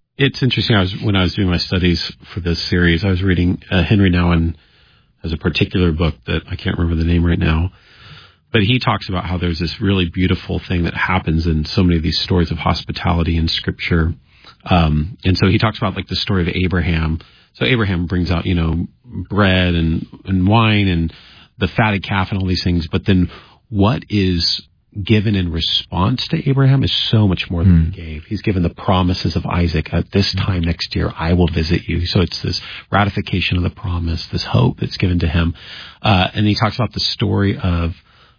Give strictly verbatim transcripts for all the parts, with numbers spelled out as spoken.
It's interesting. I was when I was doing my studies for this series, I was reading uh, Henry Nouwen has a particular book that I can't remember the name right now, but he talks about how there's this really beautiful thing that happens in so many of these stories of hospitality in Scripture. Um, and so he talks about like the story of Abraham. So Abraham brings out, you know, bread and, and wine and the fatted calf and all these things. But then what is given in response to Abraham is so much more than mm. he gave. He's given the promises of Isaac. At this time next year, I will visit you. So it's this ratification of the promise, this hope that's given to him. Uh, and he talks about the story of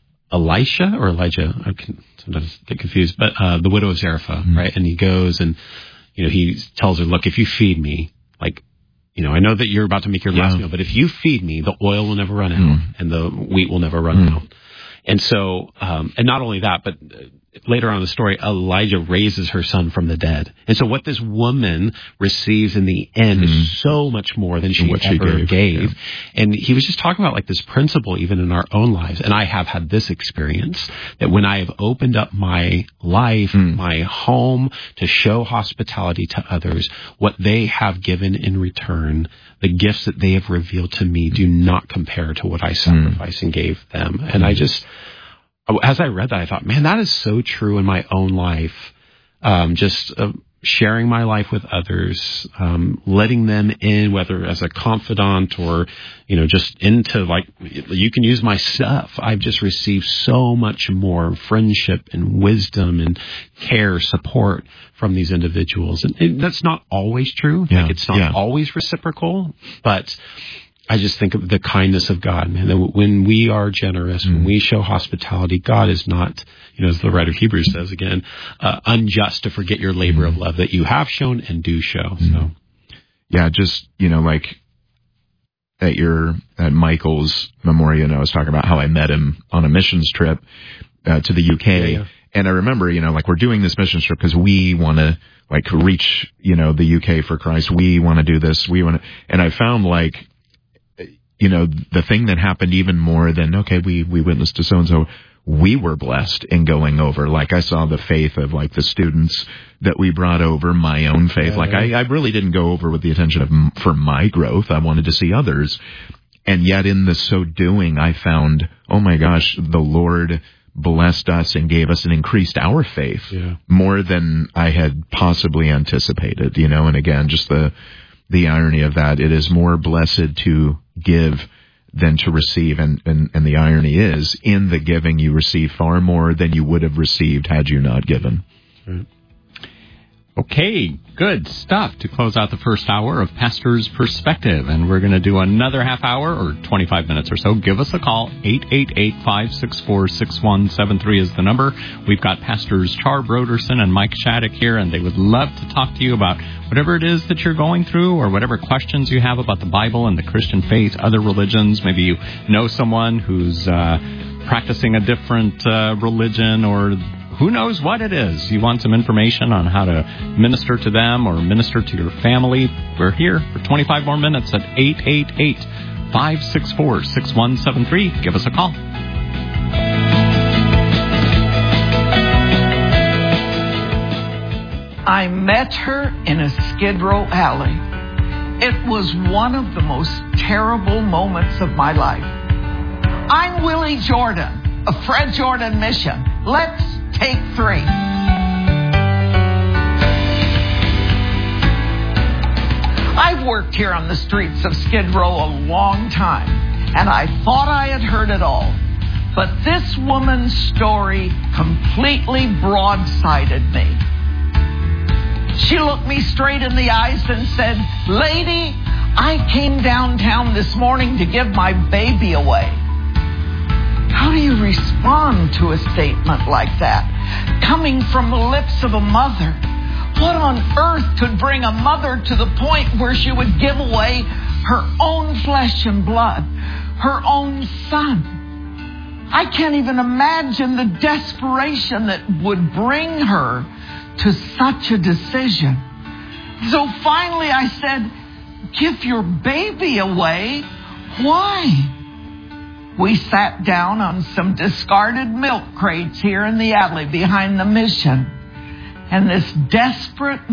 Elisha or Elijah. I can sometimes get confused, but uh, the widow of Zarephath, mm. right? And he goes and, you know, he tells her, look, if you feed me, like, you know, I know that you're about to make your last yeah. meal, but if you feed me, the oil will never run out mm. and the wheat will never run mm. out. And so, um, and not only that, but later on in the story, Elijah raises her son from the dead. And so what this woman receives in the end mm. is so much more than she what ever she gave. gave. Yeah. And he was just talking about like this principle even in our own lives. And I have had this experience that when I have opened up my life, mm. my home to show hospitality to others, what they have given in return, the gifts that they have revealed to me do not compare to what I sacrificed mm. and gave them. And I just, as I read that, I thought, man, that is so true in my own life. Um, just uh, sharing my life with others, um, letting them in, whether as a confidant or, you know, just into like, you can use my stuff. I've just received so much more friendship and wisdom and care, support from these individuals. And, and that's not always true. Yeah. Like it's not yeah. always reciprocal, but I just think of the kindness of God, man, that when we are generous, mm. when we show hospitality, God is not, you know, as the writer of Hebrews says again, uh, unjust to forget your labor mm. of love that you have shown and do show. Mm. So, yeah, just, you know, like at your, at Michael's memorial, you know, I was talking about how I met him on a missions trip uh, to the U K. Yeah, yeah. And I remember, you know, like we're doing this mission trip because we want to like reach, you know, the U K for Christ. We want to do this. We want to, and I found like, you know, the thing that happened even more than, okay, we, we witnessed to so-and-so, we were blessed in going over. Like I saw the faith of like the students that we brought over, my own faith. Yeah, like yeah. I, I really didn't go over with the intention of, for my growth. I wanted to see others. And yet in the so doing, I found, oh my gosh, the Lord blessed us and gave us and increased our faith yeah. more than I had possibly anticipated, you know, and again, just the, the irony of that, it is more blessed to give than to receive. And, and, and the irony is, in the giving, you receive far more than you would have received had you not given. Right. Okay, good stuff to close out the first hour of Pastor's Perspective. And we're going to do another half hour or twenty-five minutes or so. Give us a call. eight eight eight, five six four, six one seven three is the number. We've got Pastors Char Broderson and Mike Shattuck here, and they would love to talk to you about whatever it is that you're going through or whatever questions you have about the Bible and the Christian faith, other religions. Maybe you know someone who's uh, practicing a different uh, religion, or who knows what it is. You want some information on how to minister to them or minister to your family. We're here for twenty-five more minutes at eight eight eight, five six four, six one seven three. Give us a call. I met her in a Skid Row alley. It was one of the most terrible moments of my life. I'm Willie Jordan of Fred Jordan Mission. Let's take three. I've worked here on the streets of Skid Row a long time, and I thought I had heard it all. But this woman's story completely broadsided me. She looked me straight in the eyes and said, "Lady, I came downtown this morning to give my baby away." How do you respond to a statement like that, coming from the lips of a mother? What on earth could bring a mother to the point where she would give away her own flesh and blood, her own son? I can't even imagine the desperation that would bring her to such a decision. So finally I said, "Give your baby away? Why?" We sat down on some discarded milk crates here in the alley behind the mission. And this desperate